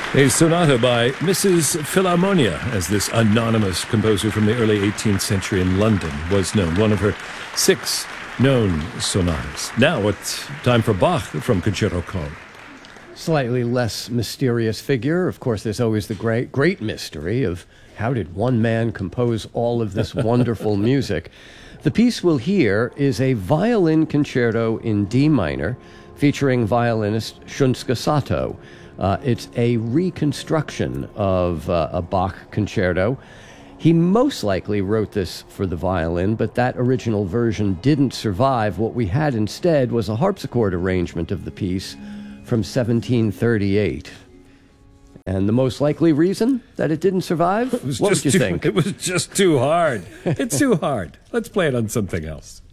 A sonata by Mrs. Philharmonia, as this anonymous composer from the early 18th century in London was known, one of her 6 known sonatas. Now it's time for Bach from Concerto Cone. Slightly less mysterious figure. Of course, there's always the great mystery of how did one man compose all of this wonderful music. The piece we'll hear is a violin concerto in D minor featuring violinist Shunsuke Sato. It's a reconstruction of a Bach concerto. He most likely wrote this for the violin, but that original version didn't survive. What we had instead was a harpsichord arrangement of the piece from 1738. And the most likely reason that it didn't survive? What would you think? It was just too hard. It's too hard. Let's play it on something else.